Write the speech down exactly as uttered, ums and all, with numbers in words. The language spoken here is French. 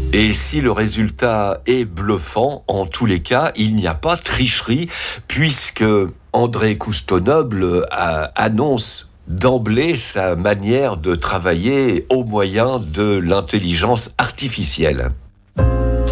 Et si le résultat est bluffant, en tous les cas, il n'y a pas de tricherie, puisque André Cousteau-Noble annonce d'emblée sa manière de travailler au moyen de l'intelligence artificielle.